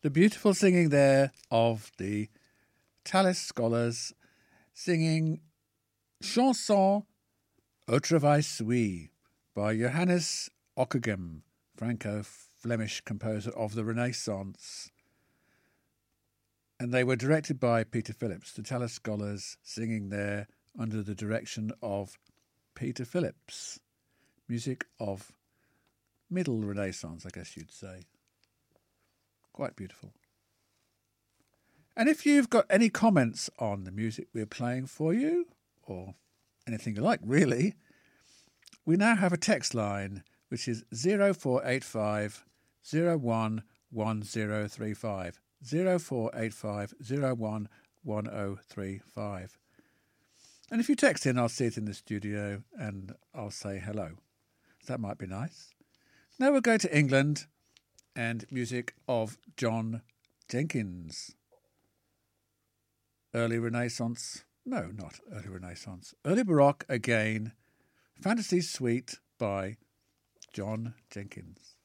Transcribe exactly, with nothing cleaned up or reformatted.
The beautiful singing there of the Tallis Scholars singing Chanson au Travail Suisse by Johannes Ockeghem, Franco-Flemish composer of the Renaissance. And they were directed by Peter Phillips, the Tallis Scholars singing there under the direction of Peter Phillips. Music of Middle Renaissance, I guess you'd say. Quite beautiful. And if you've got any comments on the music we're playing for you, or anything you like, really, we now have a text line, which is zero four eight five zero one one zero three five. zero four eight five zero one one zero three five. And if you text in, I'll see it in the studio and I'll say hello. That might be nice. Now we'll go to England and music of John Jenkins. Early Renaissance. No, not early Renaissance. Early Baroque again. Fantasy Suite by John Jenkins.